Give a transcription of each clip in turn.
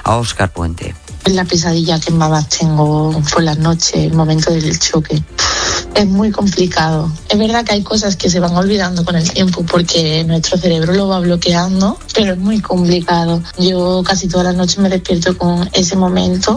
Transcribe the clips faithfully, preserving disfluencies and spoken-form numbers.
a Óscar Puente. La pesadilla que más tengo por las noches, el momento del choque. Es muy complicado. Es verdad que hay cosas que se van olvidando con el tiempo porque nuestro cerebro lo va bloqueando, pero es muy complicado. Yo casi todas las noches me despierto con ese momento.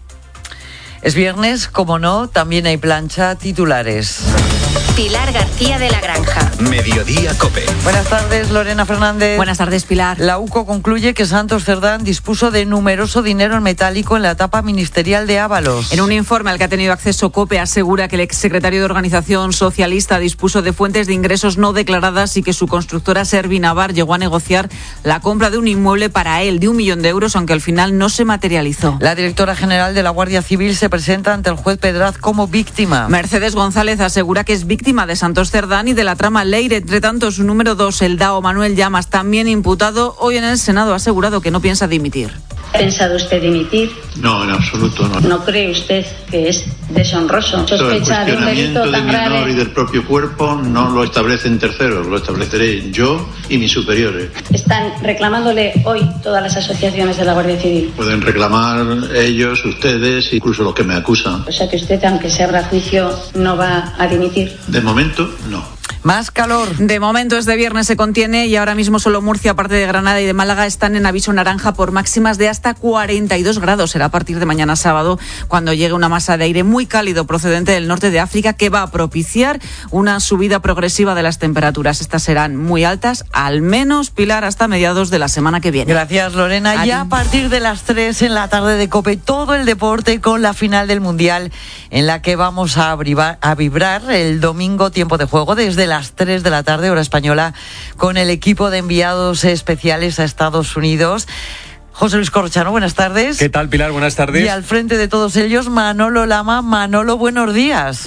Es viernes, como no, también hay plancha, titulares. Pilar García de la Granja. Mediodía COPE. Buenas tardes, Lorena Fernández. Buenas tardes, Pilar. La UCO concluye que Santos Cerdán dispuso de numeroso dinero en metálico en la etapa ministerial de Ábalos. En un informe al que ha tenido acceso COPE asegura que el exsecretario de Organización Socialista dispuso de fuentes de ingresos no declaradas y que su constructora Servinavar llegó a negociar la compra de un inmueble para él de un millón de euros, aunque al final no se materializó. La directora general de la Guardia Civil se presenta ante el juez Pedraz como víctima. Mercedes González asegura que es víctima de Santos Cerdán y de la trama Leire. Entre tanto, su número dos, el D A O Manuel Llamas, también imputado, hoy en el Senado ha asegurado que no piensa dimitir. ¿Ha pensado usted dimitir? No, en absoluto no. ¿No cree usted que es deshonroso? ¿Sospecha de un delito tan grave? El cuestionamiento de mi honor y del propio cuerpo no lo establecen terceros, lo estableceré yo y mis superiores. ¿Están reclamándole hoy todas las asociaciones de la Guardia Civil? Pueden reclamar ellos, ustedes, incluso los que me acusan. O sea que usted, aunque se abra juicio, no va a dimitir. De momento, no. Más calor. De momento este viernes se contiene y ahora mismo solo Murcia, aparte de Granada y de Málaga, están en aviso naranja por máximas de hasta cuarenta y dos grados. Será a partir de mañana sábado cuando llegue una masa de aire muy cálido procedente del norte de África que va a propiciar una subida progresiva de las temperaturas. Estas serán muy altas, al menos, Pilar, hasta mediados de la semana que viene. Gracias, Lorena. A ya a partir de las tres en la tarde de COPE, todo el deporte con la final del Mundial en la que vamos a, abrivar, a vibrar el domingo tiempo de juego desde la las tres de la tarde, hora española, con el equipo de enviados especiales a Estados Unidos. José Luis Corrochano, buenas tardes. ¿Qué tal, Pilar? Buenas tardes. Y al frente de todos ellos, Manolo Lama. Manolo, buenos días.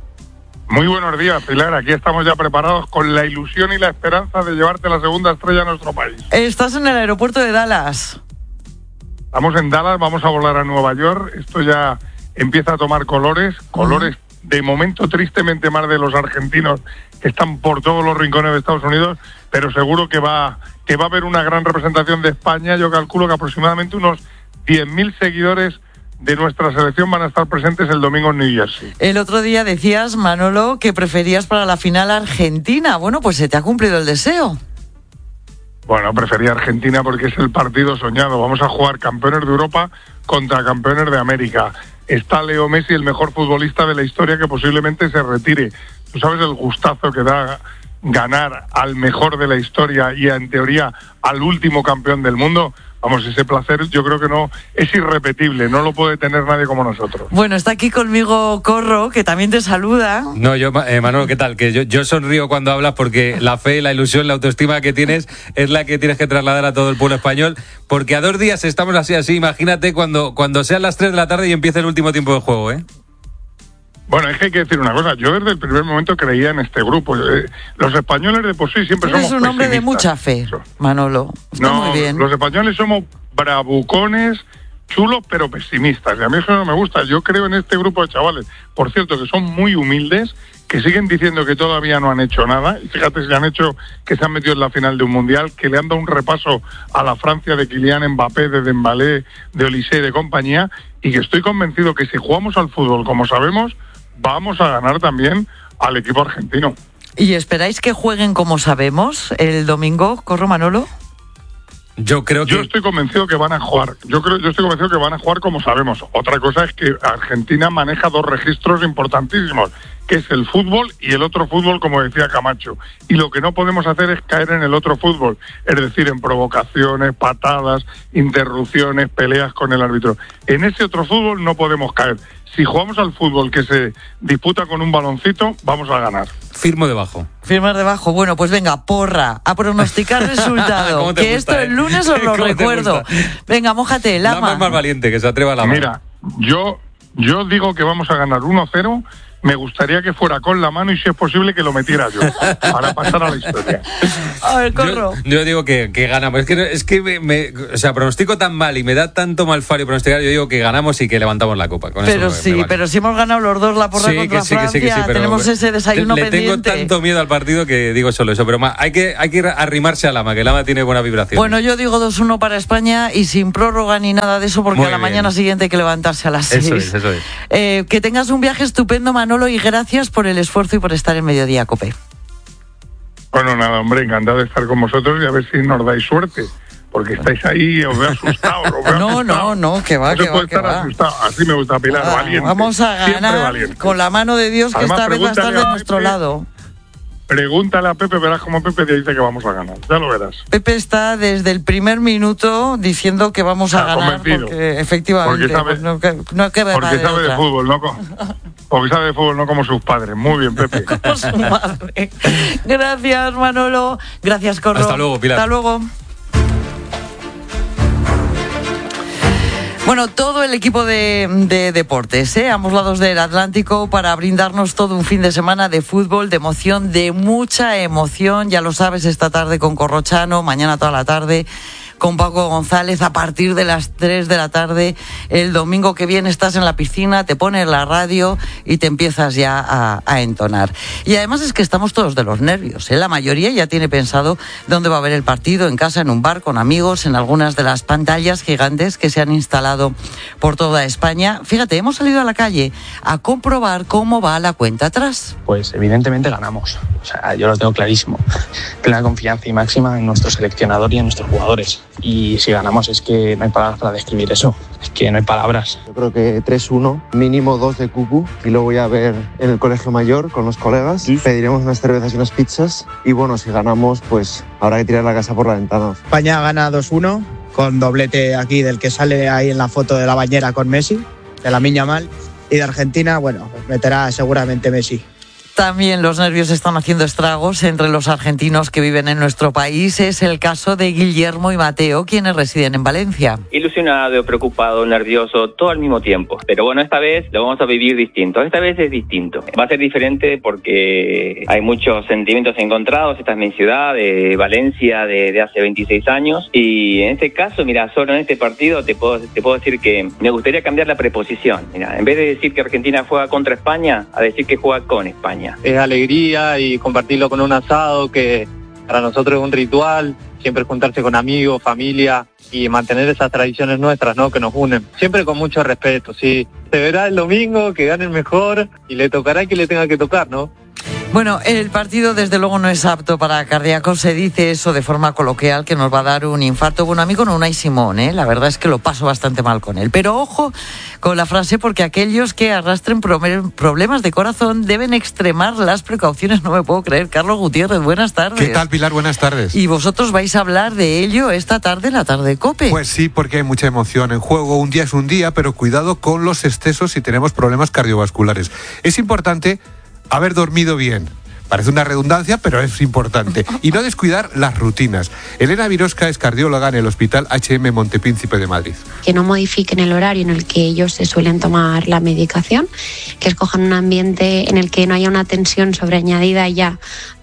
Muy buenos días, Pilar. Aquí estamos ya preparados con la ilusión y la esperanza de llevarte la segunda estrella a nuestro país. Estás en el aeropuerto de Dallas. Estamos en Dallas, vamos a volar a Nueva York. Esto ya empieza a tomar colores, colores uh-huh. de momento tristemente más de los argentinos que están por todos los rincones de Estados Unidos, pero seguro que va que va a haber una gran representación de España. Yo calculo que aproximadamente unos diez mil seguidores de nuestra selección van a estar presentes el domingo en New Jersey. El otro día decías, Manolo, que preferías para la final Argentina. Bueno, pues se te ha cumplido el deseo. Bueno, prefería Argentina porque es el partido soñado. Vamos a jugar campeones de Europa contra campeones de América. Está Leo Messi, el mejor futbolista de la historia, que posiblemente se retire. Tú sabes el gustazo que da ganar al mejor de la historia y en teoría al último campeón del mundo. Vamos, ese placer yo creo que no es irrepetible, no lo puede tener nadie como nosotros. Bueno, está aquí conmigo Corro, que también te saluda. No, yo, eh, Manolo, ¿qué tal? Que yo, yo sonrío cuando hablas porque la fe, la ilusión, la autoestima que tienes es la que tienes que trasladar a todo el pueblo español, porque a dos días estamos así, así, imagínate cuando, cuando sean las tres de la tarde y empiece el último tiempo de juego, ¿eh? Bueno, es que hay que decir una cosa, yo desde el primer momento creía en este grupo. Eh, los españoles de por sí siempre somos Eres un hombre de mucha fe, Eso. Manolo. Está no, muy bien. Los españoles somos bravucones, chulos, pero pesimistas. Y a mí eso no me gusta. Yo creo en este grupo de chavales, por cierto, que son muy humildes, que siguen diciendo que todavía no han hecho nada. Y fíjate, si han hecho que se han metido en la final de un mundial, que le han dado un repaso a la Francia de Kylian Mbappé, de Dembélé, de Olise y de compañía, y que estoy convencido que si jugamos al fútbol como sabemos, vamos a ganar también al equipo argentino. ¿Y esperáis que jueguen como sabemos el domingo, Corro, Manolo? Yo creo que... Yo estoy convencido que van a jugar. Yo creo, yo estoy convencido que van a jugar como sabemos. Otra cosa es que Argentina maneja dos registros importantísimos, que es el fútbol y el otro fútbol, como decía Camacho. Y lo que no podemos hacer es caer en el otro fútbol, es decir, en provocaciones, patadas, interrupciones, peleas con el árbitro. En ese otro fútbol no podemos caer. Si jugamos al fútbol que se disputa con un baloncito, vamos a ganar. Firmo debajo. Firmar debajo. Bueno, pues venga, porra, a pronosticar resultado. Que gusta, esto eh? el lunes os lo recuerdo. Venga, mójate, Lama. Lama es más valiente, que se atreva a la Mira, yo, yo digo que vamos a ganar uno cero me gustaría que fuera con la mano y si es posible que lo metiera yo, para pasar a la historia. A ver, Corro. Yo, yo digo que, que ganamos. Es que, es que me, me, o sea, pronostico tan mal y me da tanto malfario pronosticar, yo digo que ganamos y que levantamos la copa. Con pero eso me, sí, me vale. pero si hemos ganado los dos la porra sí, contra que sí, Francia, que sí, que sí, pero tenemos ese desayuno le pendiente. Tengo tanto miedo al partido que digo solo eso, pero ma, hay que hay que arrimarse a Lama, que Lama tiene buena vibración. Bueno, yo digo dos uno para España y sin prórroga ni nada de eso, porque Muy a la bien. mañana siguiente hay que levantarse a las seis. Eso es, eso es. Eh, que tengas un viaje estupendo, Manolo, y gracias por el esfuerzo y por estar en Mediodía Cope. Bueno, nada, hombre, encantado de estar con vosotros y a ver si nos dais suerte, porque estáis ahí, os veo asustados. Os veo No, asustados. no, no, que va, no que se va, puede que estar va. asustado. Así me gusta, Pilar, Ah, valiente. vamos a Siempre ganar valiente. con la mano de Dios, que Además, esta vez va a estar de pregúntale a nuestro Pepe. lado. Pregúntale a Pepe, verás cómo Pepe te dice que vamos a ganar. Ya lo verás. Pepe está desde el primer minuto diciendo que vamos a Está ganar, convencido. porque efectivamente Porque sabe- pues no, que- no que Porque sabe de fútbol, no co- porque sabe de fútbol, no como sus padres. Muy bien, Pepe. Por su madre. Gracias, Manolo. Gracias, Corro. Hasta luego, Pilar. Hasta luego. Bueno, todo el equipo de, de deportes, ¿eh? ambos lados del Atlántico, para brindarnos todo un fin de semana de fútbol, de emoción, de mucha emoción. Ya lo sabes, esta tarde con Corrochano, mañana toda la tarde con Paco González a partir de las tres de la tarde. El domingo que viene estás en la piscina, te pones la radio y te empiezas ya a, a entonar. Y además es que estamos todos de los nervios, ¿eh? La mayoría ya tiene pensado dónde va a ver el partido, en casa, en un bar, con amigos, en algunas de las pantallas gigantes que se han instalado por toda España. Fíjate, hemos salido a la calle a comprobar cómo va la cuenta atrás. Pues evidentemente ganamos. O sea, yo lo tengo clarísimo. Plena confianza y máxima en nuestro seleccionador y en nuestros jugadores. Y si ganamos es que no hay palabras para describir eso. Es que no hay palabras. Yo creo que tres uno, mínimo dos de cucu, y lo voy a ver en el colegio mayor con los colegas. Sí. Pediremos unas cervezas y unas pizzas. Y bueno, si ganamos, pues habrá que tirar la casa por la ventana. España gana dos uno, con doblete aquí del que sale ahí en la foto de la bañera con Messi, de la Miña Mal. Y de Argentina, bueno, meterá seguramente Messi. También los nervios están haciendo estragos entre los argentinos que viven en nuestro país. Es el caso de Guillermo y Mateo, quienes residen en Valencia. Ilusionado, preocupado, nervioso, todo al mismo tiempo. Pero bueno, esta vez lo vamos a vivir distinto. Esta vez es distinto. Va a ser diferente porque hay muchos sentimientos encontrados. Esta es mi ciudad, de Valencia, de, de hace veintiséis años. Y en este caso, mira, solo en este partido te puedo, te puedo decir que me gustaría cambiar la preposición. Mira, en vez de decir que Argentina juega contra España, a decir que juega con España. Es alegría y compartirlo con un asado que para nosotros es un ritual, siempre juntarse con amigos, familia y mantener esas tradiciones nuestras, ¿no?, que nos unen. Siempre con mucho respeto, sí. Se verá el domingo, que gane el mejor y le tocará que le tenga que tocar, ¿no? Bueno, el partido desde luego no es apto para cardíacos, se dice eso de forma coloquial, que nos va a dar un infarto. Bueno, a mí con Unai Simón, ¿eh? La verdad es que lo paso bastante mal con él. Pero ojo con la frase, porque aquellos que arrastren problemas de corazón deben extremar las precauciones. No me puedo creer. Carlos Gutiérrez, buenas tardes. ¿Qué tal, Pilar? Buenas tardes. Y vosotros vais a hablar de ello esta tarde en la tarde COPE. Pues sí, porque hay mucha emoción en juego. Un día es un día, pero cuidado con los excesos si tenemos problemas cardiovasculares. Es importante haber dormido bien. Parece una redundancia, pero es importante. Y no descuidar las rutinas. Elena Virosca es cardióloga en el Hospital H M Montepríncipe de Madrid. Que no modifiquen el horario en el que ellos se suelen tomar la medicación, que escojan un ambiente en el que no haya una tensión sobreañadida ya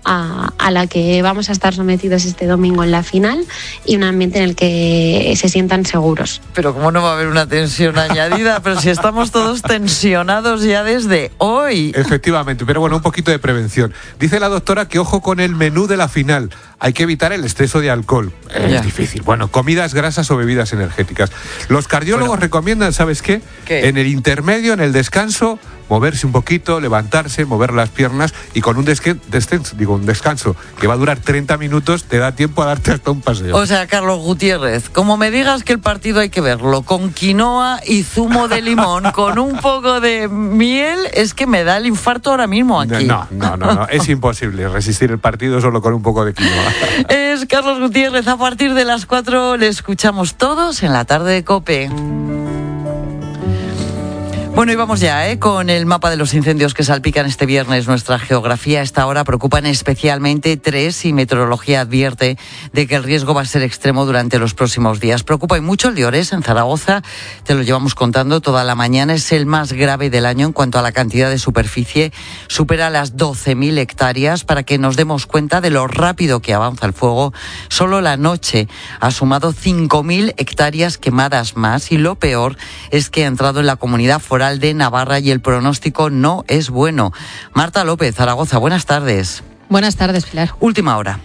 a, a la que vamos a estar sometidos este domingo en la final, y un ambiente en el que se sientan seguros. Pero ¿cómo no va a haber una tensión añadida? Pero si estamos todos tensionados ya desde hoy. Efectivamente, pero bueno, un poquito de prevención. Dice la doctora que ojo con el menú de la final. Hay que evitar el exceso de alcohol. Es Ya. difícil. Bueno, comidas grasas o bebidas energéticas. Los cardiólogos Bueno. recomiendan, ¿sabes qué? ¿Qué? En el intermedio, en el descanso, moverse un poquito, levantarse, mover las piernas, y con un, desque- descenso, digo, un descanso que va a durar treinta minutos, te da tiempo a darte hasta un paseo. O sea, Carlos Gutiérrez, como me digas que el partido hay que verlo con quinoa y zumo de limón, con un poco de miel, es que me da el infarto ahora mismo aquí. No, no, no, no, es imposible resistir el partido solo con un poco de quinoa. Es Carlos Gutiérrez. A partir de las cuatro le escuchamos todos en la tarde de COPE. Bueno, y vamos ya, ¿eh? Con el mapa de los incendios que salpican este viernes nuestra geografía. A esta hora preocupan especialmente tres y Meteorología advierte de que el riesgo va a ser extremo durante los próximos días. Preocupa y mucho el de Ores, en Zaragoza. Te lo llevamos contando toda la mañana. Es el más grave del año en cuanto a la cantidad de superficie. Supera las doce mil hectáreas. Para que nos demos cuenta de lo rápido que avanza el fuego, solo la noche ha sumado cinco mil hectáreas quemadas más. Y lo peor es que ha entrado en la comunidad foral de Navarra y el pronóstico no es bueno. Marta López, Zaragoza, buenas tardes. Buenas tardes, Pilar. Última hora.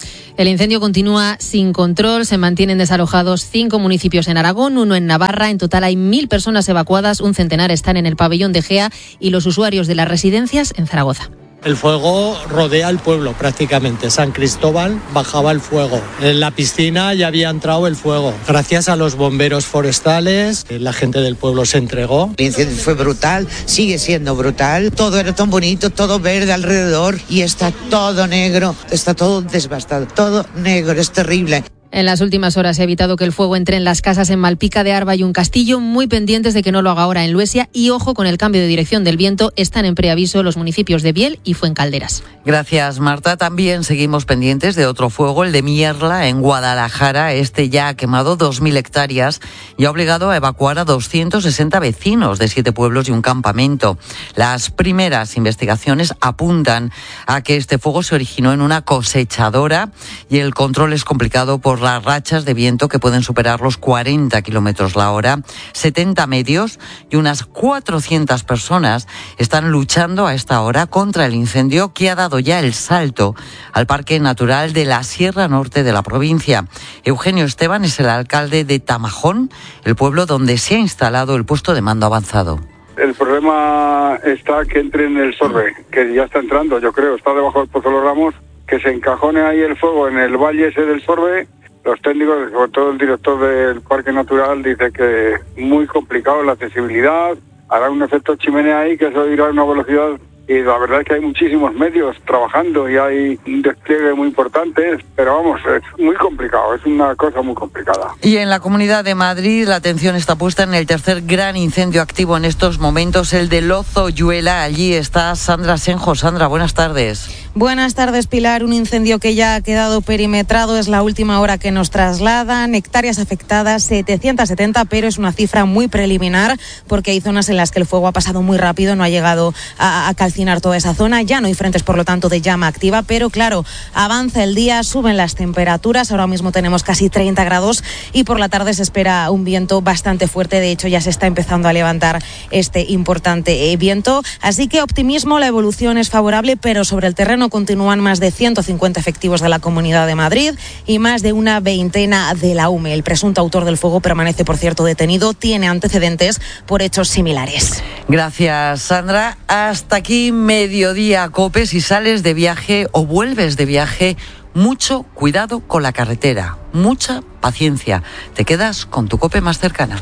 El incendio continúa sin control. Se mantienen desalojados cinco municipios en Aragón, uno en Navarra. En total hay mil personas evacuadas, un centenar están en el pabellón de Gea y los usuarios de las residencias en Zaragoza. El fuego rodea el pueblo prácticamente. San Cristóbal bajaba el fuego. En la piscina ya había entrado el fuego. Gracias a los bomberos forestales, la gente del pueblo se entregó. El incendio fue brutal, sigue siendo brutal. Todo era tan bonito, todo verde alrededor y está todo negro, está todo devastado, todo negro, es terrible. En las últimas horas se ha evitado que el fuego entre en las casas en Malpica de Arba y un Castillo, muy pendientes de que no lo haga ahora en Luesia, y ojo con el cambio de dirección del viento. Están en preaviso los municipios de Biel y Fuencalderas. Gracias, Marta. También seguimos pendientes de otro fuego, el de Mierla, en Guadalajara. Este ya ha quemado dos mil hectáreas y ha obligado a evacuar a doscientos sesenta vecinos de siete pueblos y un campamento. Las primeras investigaciones apuntan a que este fuego se originó en una cosechadora y el control es complicado por las rachas de viento que pueden superar los cuarenta kilómetros la hora. setenta medios y unas cuatrocientas personas están luchando a esta hora contra el incendio que ha dado ya el salto al Parque Natural de la Sierra Norte de la provincia. Eugenio Esteban es el alcalde de Tamajón, el pueblo donde se ha instalado el puesto de mando avanzado. El problema está que entre en el Sorbe, que ya está entrando, yo creo, está debajo del Pozo de los Ramos, que se encajone ahí el fuego en el valle ese del Sorbe. Los técnicos, sobre todo el director del Parque Natural, dice que muy complicado la accesibilidad, hará un efecto chimenea ahí que eso irá a una velocidad, y la verdad es que hay muchísimos medios trabajando y hay un despliegue muy importante, pero vamos, es muy complicado, es una cosa muy complicada. Y en la Comunidad de Madrid la atención está puesta en el tercer gran incendio activo en estos momentos, el de Lozoyuela. Allí está Sandra Senjo. Sandra, buenas tardes. Buenas tardes, Pilar. Un incendio que ya ha quedado perimetrado, es la última hora que nos trasladan. Hectáreas afectadas, setecientos setenta, pero es una cifra muy preliminar porque hay zonas en las que el fuego ha pasado muy rápido, no ha llegado a, a calcinar toda esa zona. Ya no hay frentes, por lo tanto, de llama activa, pero claro, avanza el día, suben las temperaturas. Ahora mismo tenemos casi treinta grados y por la tarde se espera un viento bastante fuerte. De hecho, ya se está empezando a levantar este importante eh, viento. Así que optimismo, la evolución es favorable, pero sobre el terreno continúan más de ciento cincuenta efectivos de la Comunidad de Madrid y más de una veintena de la U M E. El presunto autor del fuego permanece, por cierto, detenido. Tiene antecedentes por hechos similares. Gracias, Sandra. Hasta aquí Mediodía COPE. Si sales de viaje o vuelves de viaje, mucho cuidado con la carretera, mucha paciencia. Te quedas con tu COPE más cercana.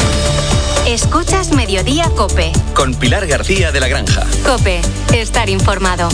Escuchas Mediodía COPE. Con Pilar García de la Granja. COPE. Estar informado.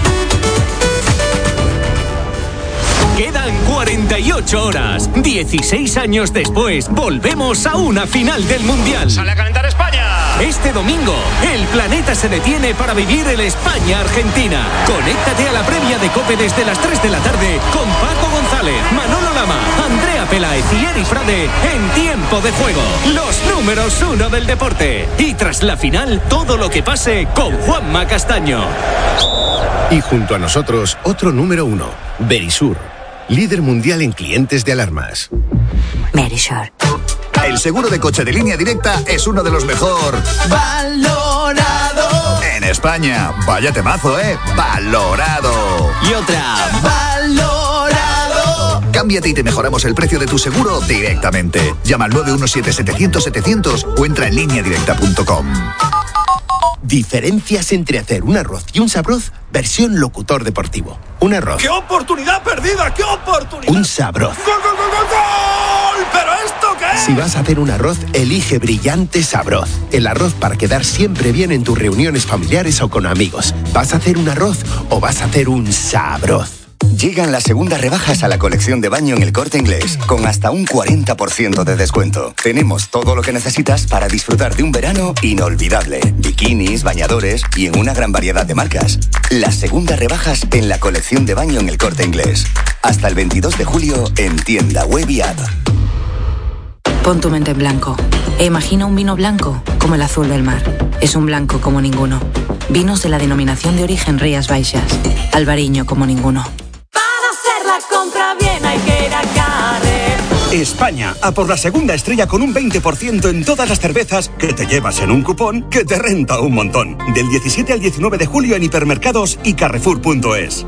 Quedan cuarenta y ocho horas. dieciséis años después, volvemos a una final del Mundial. ¡Sale a calentar España! Este domingo, el planeta se detiene para vivir el España-Argentina. Conéctate a la previa de COPE desde las tres de la tarde con Paco González, Manolo Lama, Andrea Peláez y Eri Frade en Tiempo de Juego. Los números uno del deporte. Y tras la final, todo lo que pase con Juanma Castaño. Y junto a nosotros, otro número uno, Verisur. Líder mundial en clientes de alarmas. Verisur. El seguro de coche de Línea Directa es uno de los mejor valorado en España. Vaya temazo, ¿eh? Valorado. Y otra. Valorado. Cámbiate y te mejoramos el precio de tu seguro directamente. Llama al nueve uno siete, setecientos, setecientos o entra en línea directa punto com. Diferencias entre hacer un arroz y un sabroz, versión locutor deportivo. Un arroz. ¡Qué oportunidad perdida! ¡Qué oportunidad! Un sabroz. ¡Gol, gol, gol, gol, gol! ¿Pero esto qué es? Si vas a hacer un arroz, elige Brillante Sabroz. El arroz para quedar siempre bien en tus reuniones familiares o con amigos. ¿Vas a hacer un arroz o vas a hacer un sabroz? Llegan las segundas rebajas a la colección de baño en El Corte Inglés, con hasta un cuarenta por ciento de descuento. Tenemos todo lo que necesitas para disfrutar de un verano inolvidable. Bikinis, bañadores y en una gran variedad de marcas. Las segundas rebajas en la colección de baño en El Corte Inglés. Hasta el veintidós de julio en tienda web y app. Pon tu mente en blanco e imagina un vino blanco como el azul del mar. Es un blanco como ninguno. Vinos de la denominación de origen Rías Baixas. Albariño como ninguno. Para hacer la compra bien hay que ir a Carrer. España, a por la segunda estrella con un veinte por ciento en todas las cervezas que te llevas en un cupón que te renta un montón. Del diecisiete al diecinueve de julio en hipermercados y carrefour punto es.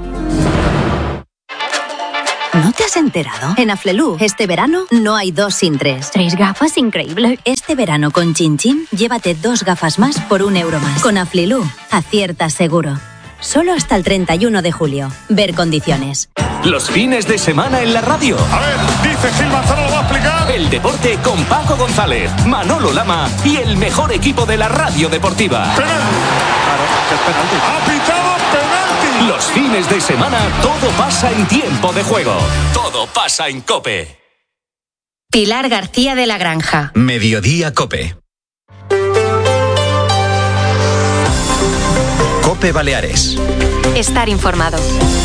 ¿No te has enterado? En Aflelu, este verano no hay dos sin tres. ¿Tres gafas? Increíble. Este verano con Chin Chin, llévate dos gafas más por un euro más. Con Aflelu, aciertas seguro. Solo hasta el treinta y uno de julio. Ver condiciones. Los fines de semana en la radio. A ver, dice Gil Manzano, lo va a explicar. El deporte con Paco González, Manolo Lama y el mejor equipo de la radio deportiva. Penal. Claro, que es penalti. Ha pitado penalti. Los fines de semana todo pasa en tiempo de juego. Todo pasa en COPE. Pilar García de la Granja. Mediodía COPE. COPE Baleares. Estar informado.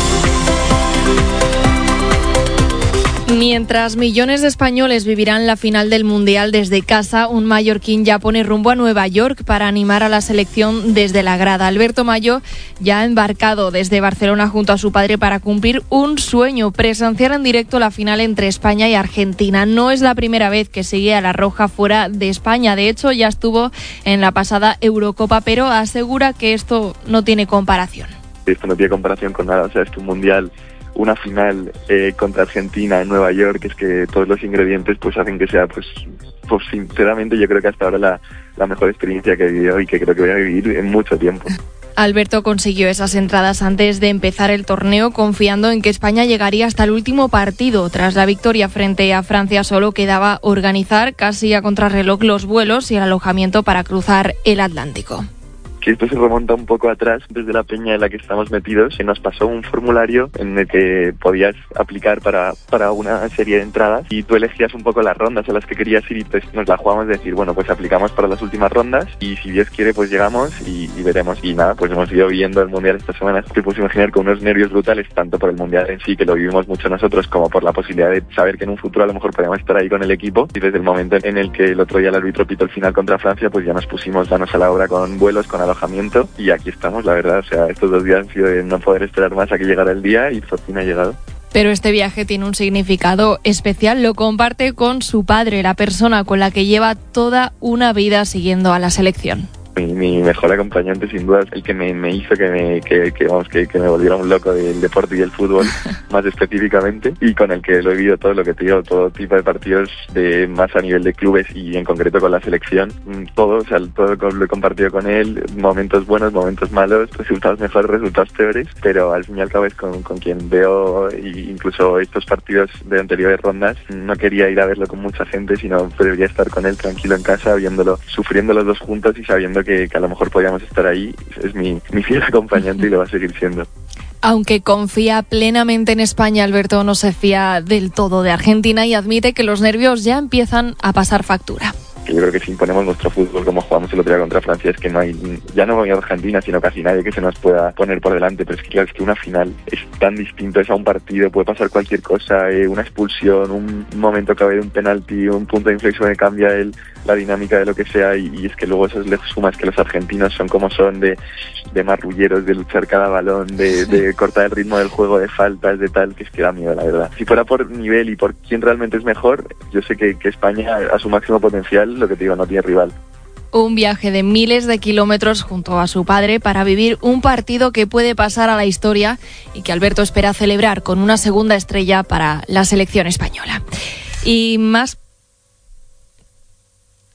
Mientras millones de españoles vivirán la final del Mundial desde casa, un mallorquín ya pone rumbo a Nueva York para animar a la selección desde la grada. Alberto Mayo ya ha embarcado desde Barcelona junto a su padre para cumplir un sueño, presenciar en directo la final entre España y Argentina. No es la primera vez que sigue a la Roja fuera de España. De hecho, ya estuvo en la pasada Eurocopa, pero asegura que esto no tiene comparación. Esto no tiene comparación con nada. O sea, es que un Mundial, una final eh, contra Argentina en Nueva York, es que todos los ingredientes pues hacen que sea, pues, pues sinceramente yo creo que hasta ahora la, la mejor experiencia que he vivido y que creo que voy a vivir en mucho tiempo. Alberto consiguió esas entradas antes de empezar el torneo, confiando en que España llegaría hasta el último partido. Tras la victoria frente a Francia, solo quedaba organizar casi a contrarreloj los vuelos y el alojamiento para cruzar el Atlántico. Que esto se remonta un poco atrás, desde la peña en la que estamos metidos, se nos pasó un formulario en el que podías aplicar para, para una serie de entradas y tú elegías un poco las rondas a las que querías ir y pues nos la jugamos de decir, bueno, pues aplicamos para las últimas rondas y si Dios quiere pues llegamos y, y veremos. Y nada, pues hemos ido viendo el Mundial esta semana. Te puedes imaginar con unos nervios brutales, tanto por el Mundial en sí, que lo vivimos mucho nosotros, como por la posibilidad de saber que en un futuro a lo mejor podemos estar ahí con el equipo. Y desde el momento en el que el otro día el árbitro pitó el final contra Francia, pues ya nos pusimos manos a la obra con vuelos, con alojamiento y aquí estamos, la verdad. O sea, estos dos días han sido de no poder esperar más a que llegara el día y por fin ha llegado. Pero este viaje tiene un significado especial, lo comparte con su padre, la persona con la que lleva toda una vida siguiendo a la selección. Mi, mi mejor acompañante sin duda es el que me, me hizo que me, que, que, vamos, que, que me volviera un loco del deporte y del fútbol, más específicamente, y con el que lo he vivido todo lo que te digo, todo tipo de partidos, de más a nivel de clubes y en concreto con la selección, todo, o sea, todo lo he compartido con él, momentos buenos, momentos malos, resultados mejores, resultados peores, pero al fin y al cabo es con, con quien veo, incluso estos partidos de anteriores rondas, no quería ir a verlo con mucha gente, sino preferiría estar con él tranquilo en casa, viéndolo, sufriendo los dos juntos y sabiendo Que, que a lo mejor podíamos estar ahí. Es mi, mi fiel acompañante y lo va a seguir siendo. Aunque confía plenamente en España, Alberto no se fía del todo de Argentina y admite que los nervios ya empiezan a pasar factura. Que yo creo que si imponemos nuestro fútbol como jugamos el otro día contra Francia, es que no hay, ya no voy a Argentina, sino casi nadie que se nos pueda poner por delante. Pero es que claro, es que una final es tan distinto, es a un partido, puede pasar cualquier cosa, eh, una expulsión, un momento que va a haber un penalti, un punto de inflexión que cambia el, la dinámica de lo que sea, y, y es que luego eso le sumas que los argentinos son como son, de, de marrulleros, de luchar cada balón, de, de cortar el ritmo del juego, de faltas, de tal, que es que da miedo, la verdad. Si fuera por nivel y por quién realmente es mejor, yo sé que, que España a su máximo potencial, lo que te digo, no tiene rival. Un viaje de miles de kilómetros junto a su padre para vivir un partido que puede pasar a la historia y que Alberto espera celebrar con una segunda estrella para la selección española. Y más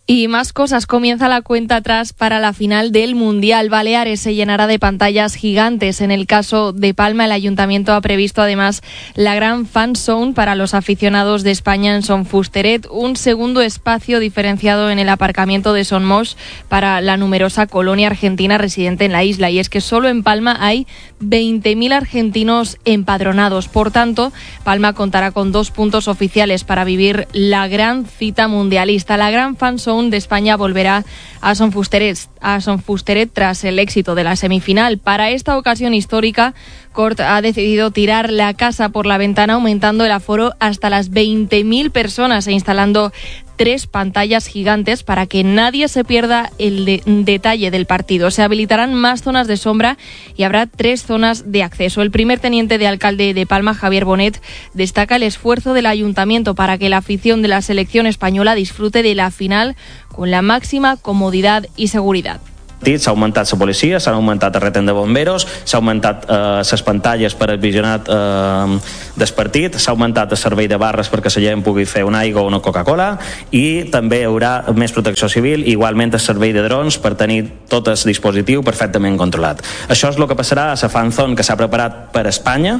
Y más cosas, comienza la cuenta atrás para la final del Mundial. Baleares se llenará de pantallas gigantes. En el caso de Palma, el Ayuntamiento ha previsto además la gran fan zone para los aficionados de España en Son Fusteret, un segundo espacio diferenciado en el aparcamiento de Son Moix para la numerosa colonia argentina residente en la isla. Y es que solo en Palma hay veinte mil argentinos empadronados. Por tanto, Palma contará con dos puntos oficiales para vivir la gran cita mundialista. La gran fan zone de España volverá a Son Fusteret, a Son Fusteret tras el éxito de la semifinal. Para esta ocasión histórica, Cort ha decidido tirar la casa por la ventana, aumentando el aforo hasta las veinte mil personas e instalando tres pantallas gigantes para que nadie se pierda el de- detalle del partido. Se habilitarán más zonas de sombra y habrá tres zonas de acceso. El primer teniente de alcalde de Palma, Javier Bonet, destaca el esfuerzo del ayuntamiento para que la afición de la selección española disfrute de la final con la máxima comodidad y seguridad. S'ha augmentat la policia, s'han augmentat el retent de bomberos, s'ha augmentat les eh, pantalles per al visionat eh, del partit, s'ha augmentat el servei de barres perquè la gent pugui fer una aigua o una Coca-Cola, i també hi haurà més protecció civil i igualment el servei de drons per tenir tot el dispositiu perfectament controlat. Això és el que passarà a la fan zone que s'ha preparat per Espanya.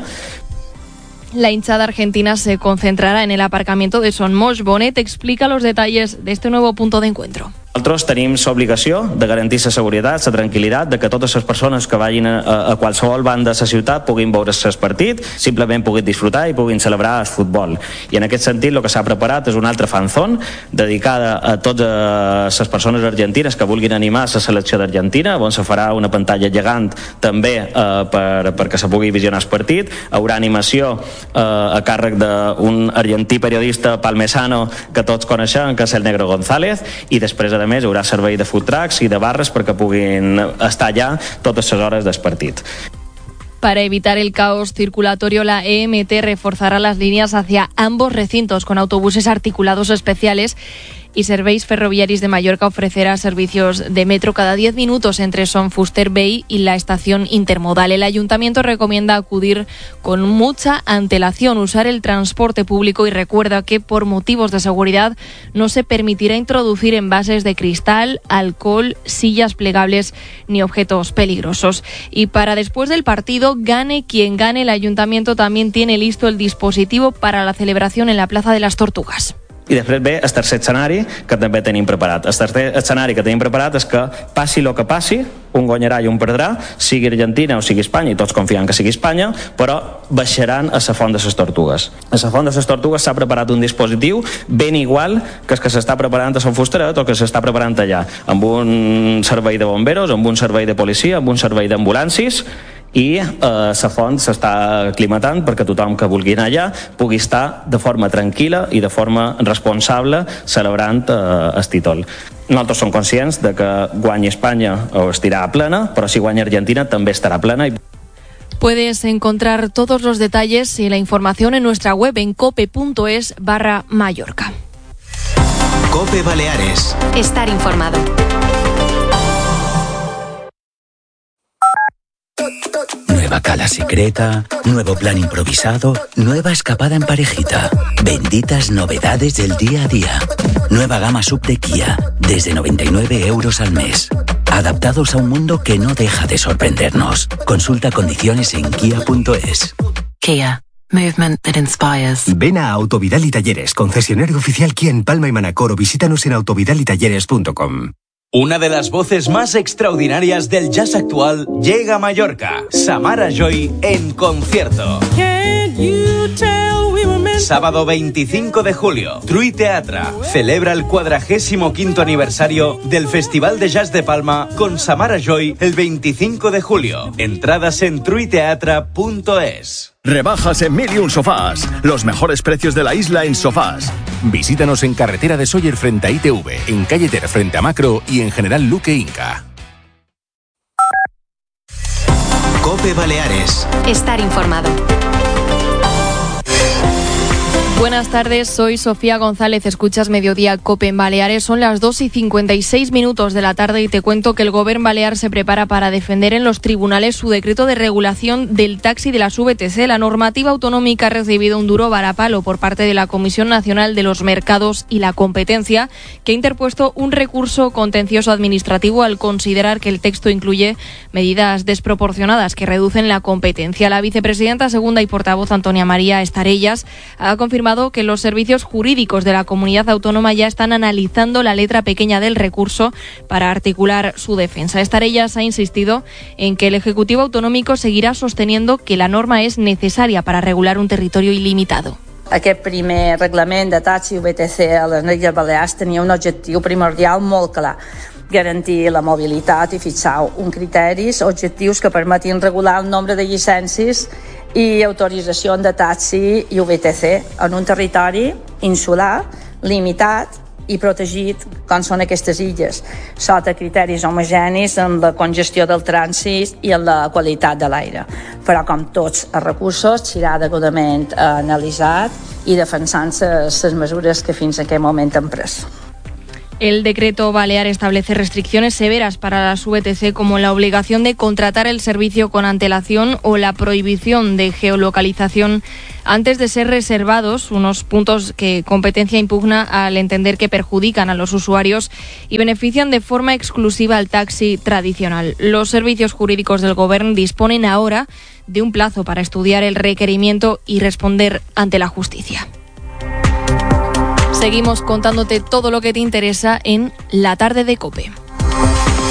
La hinchada argentina se concentrará en el aparcamiento de Son Moix. Bonet explica los detalles de este nuevo punto de encuentro. Nosaltres tenim l'obligació de garantir la seguretat, la tranquil·litat, de que totes les persones que vagin a, a qualsevol banda de la ciutat puguin veure el partit, simplement puguin disfrutar i puguin celebrar el futbol. I en aquest sentit el que s'ha preparat és una altra fan zone dedicada a totes les persones argentines que vulguin animar la selecció d'Argentina, on se farà una pantalla gegant també eh, per, perquè se pugui visionar el partit. Haurà animació eh, a càrrec d'un argentí periodista palmesano que tots coneixem, que és el Negro González, i després, a més, hi haurà servei de food trucks i de barres perquè puguin estar allà totes les hores del partit. Para evitar el caos circulatorio, la E M T reforzará las líneas hacia ambos recintos con autobuses articulados especiales, y Serveis Ferroviaris de Mallorca ofrecerá servicios de metro cada diez minutos entre Son Fuster Bay y la estación intermodal. El ayuntamiento recomienda acudir con mucha antelación, usar el transporte público, y recuerda que por motivos de seguridad no se permitirá introducir envases de cristal, alcohol, sillas plegables ni objetos peligrosos. Y para después del partido, gane quien gane, el ayuntamiento también tiene listo el dispositivo para la celebración en la Plaza de las Tortugas. I després ve el tercer escenari que també tenim preparat. El tercer escenari que tenim preparat és que passi el que passi, un guanyarà i un perdrà, sigui Argentina o sigui Espanya, i tots confiem que sigui Espanya, però baixaran a la Font de les Tortugues. A la Font de les Tortugues s'ha preparat un dispositiu ben igual que el que s'està preparant a Sant Fusteret o que s'està preparant allà, amb un servei de bomberos, amb un servei de policia, amb un servei d'ambulàncies, i la eh, font s'està aclimatant perquè tothom que vulgui anar allà pugui estar de forma tranquil·la i de forma responsable celebrant eh, el títol. Nosaltres som conscients de que guanyi Espanya o estirà plena, però si guanya Argentina també estarà plena. Puedes encontrar todos los detalles y la información en nuestra web en cope.es barra Mallorca. Cope Baleares. Estar informado. Nueva cala secreta, nuevo plan improvisado, nueva escapada en parejita. Benditas novedades del día a día. Nueva gama sub de Kia, desde noventa y nueve euros al mes. Adaptados a un mundo que no deja de sorprendernos. Consulta condiciones en kia punto es. Kia. Movement that inspires. Ven a Autovidal y Talleres, concesionario oficial Kia en Palma y Manacor, o visítanos en autovidal y talleres punto com. Una de las voces más extraordinarias del jazz actual llega a Mallorca. Samara Joy en concierto. Sábado veinticinco de julio, Trui Teatra celebra el cuadragésimo quinto aniversario del Festival de Jazz de Palma con Samara Joy el veinticinco de julio. Entradas en truiteatra punto es. Rebajas en Mil y Un Sofás. Los mejores precios de la isla en sofás. Visítanos en Carretera de Sóller frente a I T V, en Calle Ter frente a Macro y en General Luque Inca. Cope Baleares. Estar informado. Buenas tardes, soy Sofía González, escuchas Mediodía COPE en Baleares. Son las dos y cincuenta y seis minutos de la tarde y te cuento que el Gobierno balear se prepara para defender en los tribunales su decreto de regulación del taxi de las V T C. La normativa autonómica ha recibido un duro varapalo por parte de la Comisión Nacional de los Mercados y la Competencia, que ha interpuesto un recurso contencioso administrativo al considerar que el texto incluye medidas desproporcionadas que reducen la competencia. La vicepresidenta segunda y portavoz Antonia María Estarellas ha confirmado que los servicios jurídicos de la comunidad autónoma ya están analizando la letra pequeña del recurso para articular su defensa. Estarellas ha insistido en que el Ejecutivo autonómico seguirá sosteniendo que la norma es necesaria para regular un territorio ilimitado. Aquest primer reglament de taxi i V T C a les Illes Balears tenia un objectiu primordial molt clar: garantir la mobilitat i fixar un criteris, objectius que permetin regular el nombre de llicències i autorització de taxi i V T C en un territori insular, limitat i protegit, com són aquestes illes, sota criteris homogenis en la congestió del trànsit i en la qualitat de l'aire. Però, com tots els recursos, serà degudament analitzat i defensant les mesures que fins a aquest moment han pres. El decreto balear establece restricciones severas para las V T C, como la obligación de contratar el servicio con antelación o la prohibición de geolocalización antes de ser reservados, unos puntos que Competencia impugna al entender que perjudican a los usuarios y benefician de forma exclusiva al taxi tradicional. Los servicios jurídicos del Gobierno disponen ahora de un plazo para estudiar el requerimiento y responder ante la justicia. Seguimos contándote todo lo que te interesa en La Tarde de COPE.